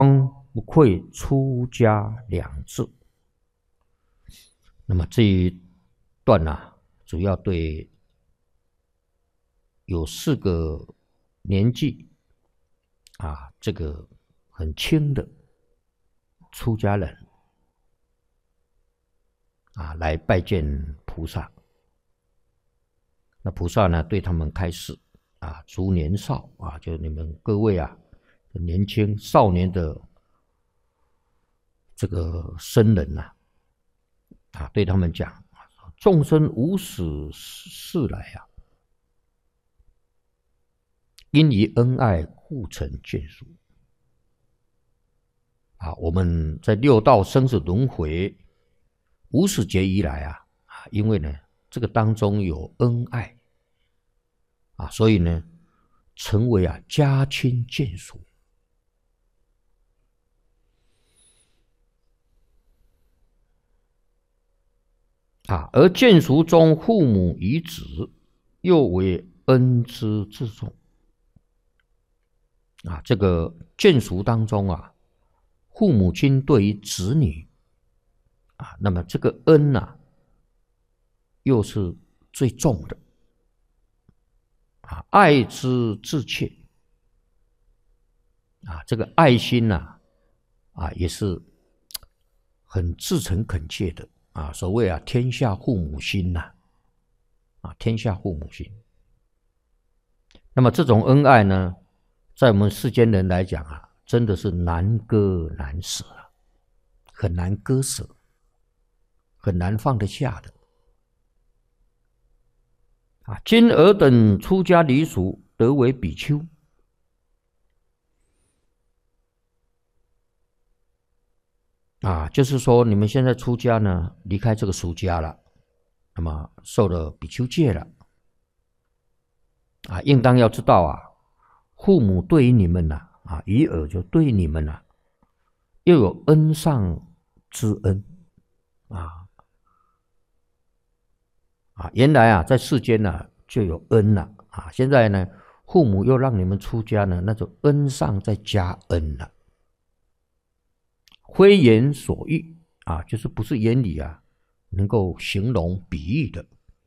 方不愧出家两字。那么这一段啊，主要对有4个年纪啊，这个很轻的出家人啊，来拜见菩萨。那菩萨呢，对他们开示啊，诸年少啊，就你们各位啊，年轻少年的这个僧人呐，啊，对他们讲，众生无始世来啊，因以恩爱故成眷属。啊，我们在6道生死轮回无始劫以来啊，因为呢，这个当中有恩爱啊，所以呢，成为家亲眷属。啊，而眷属中父母与子，又为恩之至重。啊，这个眷属当中啊，父母亲对于子女啊，那么这个恩啊，又是最重的啊，爱之至切啊，这个爱心呐啊，也是很至诚恳切的啊。所谓天下父母心呐啊，天下父母心。那么这种恩爱呢，在我们世间人来讲啊，真的是难割难舍啊，很难割舍，很难放得下的。啊，今尔等出家离俗，得为比丘。啊，就是说你们现在出家呢，离开这个俗家了，那么受了比丘戒了。啊，应当要知道啊，父母对于你们呐，啊，以尔就对你们呐，又有恩上之恩啊。原来啊，在世间呢就有恩了啊，现在呢，父母又让你们出家呢，那就恩上再加恩了。非言所喻啊，就是不是言语啊能够形容比喻的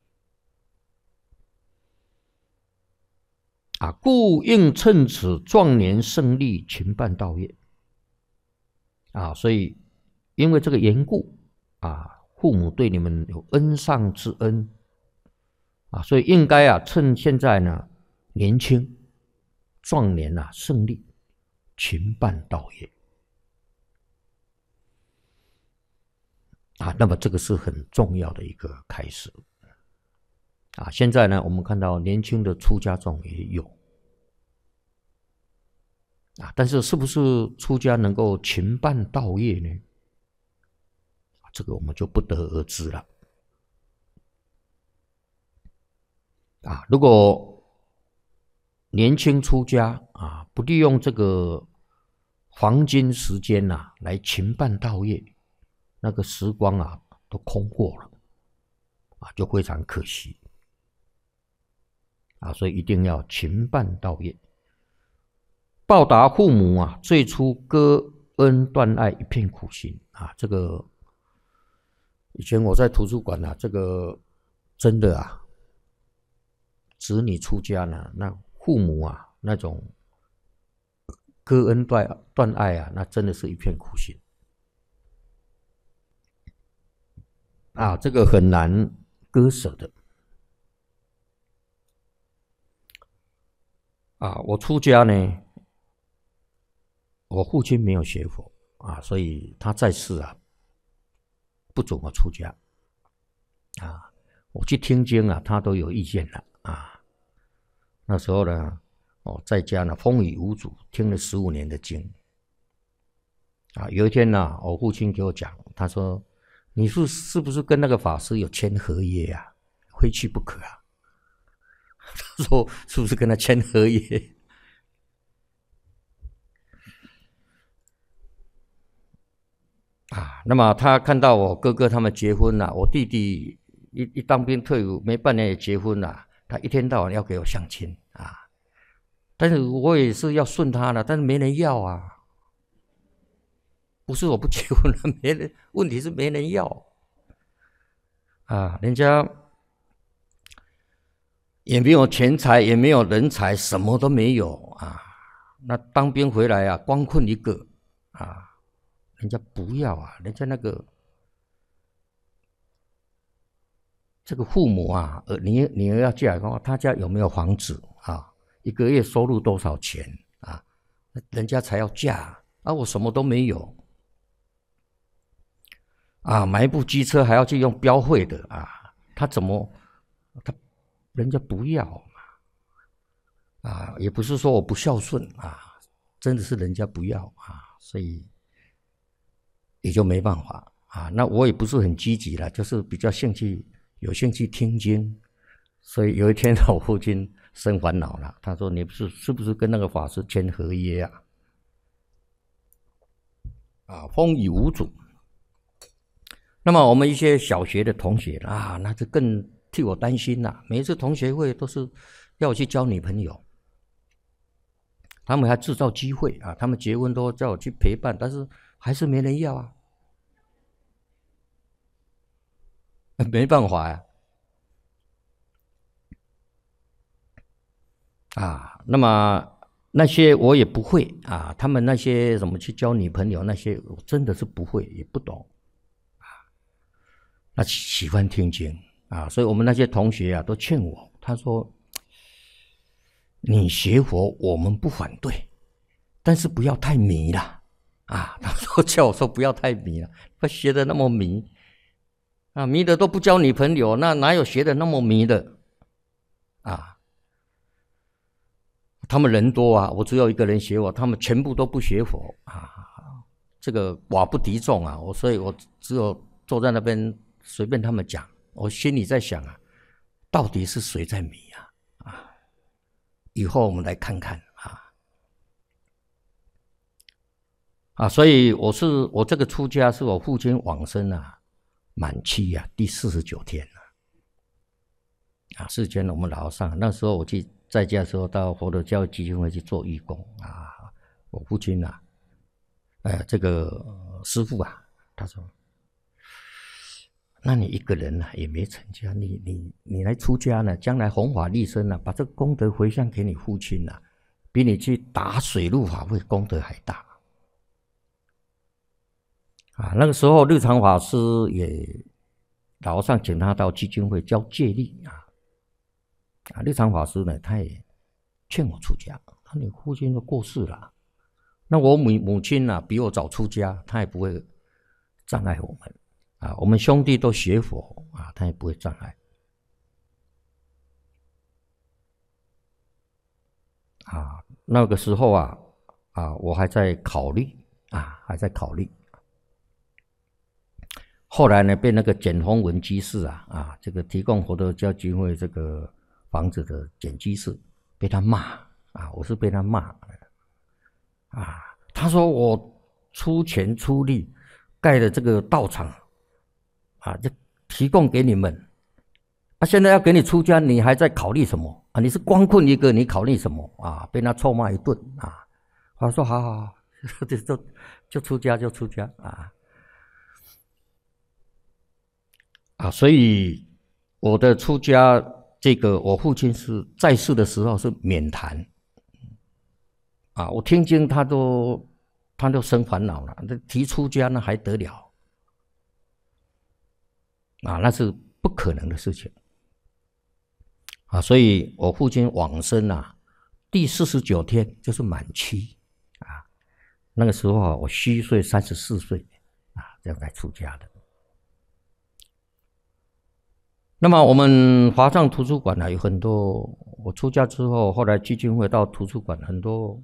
啊，故应趁此壮年胜利，勤办道业啊。所以因为这个缘故啊，父母对你们有恩上之恩啊，所以应该趁现在呢年轻壮年胜利，勤办道业啊。那么这个是很重要的一个开始啊。现在呢，我们看到年轻的出家众也有啊，但是是不是出家能够勤办道业呢？这个我们就不得而知了啊。如果年轻出家啊，不利用这个黄金时间来勤办道业，那个时光都空过了啊，就非常可惜啊。所以一定要勤办道业，报答父母最初割恩断爱一片苦心啊。这个以前我在图书馆这个真的子女出家呢，那父母那种割恩断爱那真的是一片苦心啊，这个很难割舍的啊。我出家呢，我父亲没有学佛啊，所以他在世不准我出家啊。我去听经他都有意见了啊。那时候呢，在家呢风雨无阻，听了15年的经啊。有一天呢，我父亲给我讲，他说：“你是不是跟那个法师有签合约啊？非去不可啊。”他说：“是不是跟他签合约？”啊，那么他看到我哥哥他们结婚了，我弟弟一当兵退伍没半年也结婚了，他一天到晚要给我相亲啊。但是我也是要顺他的，但是没人要啊。 不是我不结婚了，没人，问题是没人要啊，人家也没有钱财，也没有人才，什么都没有啊。那当兵回来啊，光棍一个啊，人家不要啊，人家那个这个父母啊，女儿要嫁的话，他家有没有房子啊？一个月收入多少钱啊？人家才要嫁啊，我什么都没有啊，买一部机车还要去用标会的啊，他人家不要嘛啊，也不是说我不孝顺啊，真的是人家不要啊，所以也就没办法啊。那我也不是很积极啦，就是比较有兴趣听经，所以有一天我父亲生烦恼了，他说：“你是不是跟那个法师签合约啊？”啊，风雨无阻。那么我们一些小学的同学啊，那就更替我担心了。每一次同学会都是要我去交女朋友，他们还制造机会啊，他们结婚都叫我去陪伴，但是还是没人要啊，没办法呀。那么那些我也不会啊，他们那些什么去交女朋友那些，我真的是不会，也不懂啊。那喜欢听经啊，所以我们那些同学啊都劝我，他说：“你学佛我们不反对，但是不要太迷了啊。”他说叫我说不要太迷了，不学的那么迷啊，迷的都不交女朋友，那哪有学的那么迷的啊？他们人多啊，我只有一个人学佛，他们全部都不学佛啊，这个寡不敌众啊，所以我只有坐在那边随便他们讲，我心里在想啊，到底是谁在迷啊？以后我们来看看所以我这个出家是我父亲往生啊，满期啊第49天49天我们老上，那时候我去在家的时候到佛陀教育基金会去做义工啊，我父亲啊，这个师父啊，他说：“那你一个人也没成家，你来出家呢，将来弘法利生把这个功德回向给你父亲比你去打水陆法会功德还大那个时候日常法师也老和尚请他到基金会教戒律日常法师呢，他也劝我出家。他你父亲都过世了，那我母亲比我早出家，他也不会障碍我们我们兄弟都学佛他也不会障碍那个时候我还在考虑后来呢，被那个简宏文居士这个提供佛陀教基金会这个房子的简居士，被他骂我是被他骂他说我出钱出力盖的这个道场就提供给你们现在要给你出家，你还在考虑什么你是光棍一个，你考虑什么被他臭骂一顿他说好，就出家所以我的出家，这个我父亲是在世的时候是免谈我听经他都生烦恼了，提出家那还得了那是不可能的事情所以我父亲往生第49天就是满期那个时候我虚岁34岁这样才出家的。那么我们华藏图书馆有很多，我出家之后，后来基金会到图书馆很多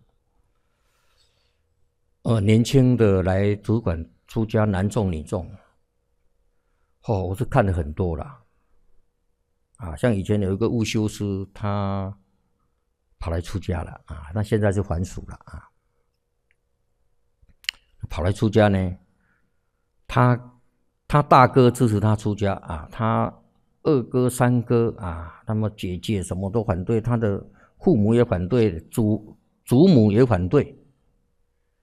年轻的来图书馆出家，男众女众我是看了很多了像以前有一个悟修师，他跑来出家了那现在是还俗了跑来出家呢，他大哥支持他出家他二哥三哥那么姐姐什么都反对，他的父母也反对，祖母也反对